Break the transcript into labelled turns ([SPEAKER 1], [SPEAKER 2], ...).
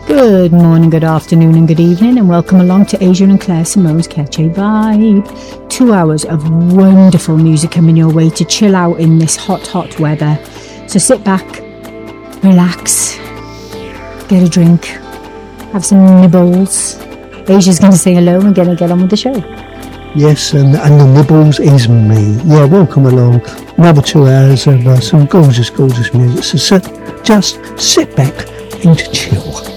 [SPEAKER 1] Good morning, good afternoon and good evening, and welcome along to Adrian and Claire Simone's Catchy Vibe. 2 hours of wonderful music coming your way to chill out in this hot weather. So sit back, relax, get a drink, have some nibbles. Asia's going to say hello and going to get on with the show.
[SPEAKER 2] Yes, and the nibbles is me. Yeah, welcome along. Another 2 hours of some gorgeous music. So just sit back and chill.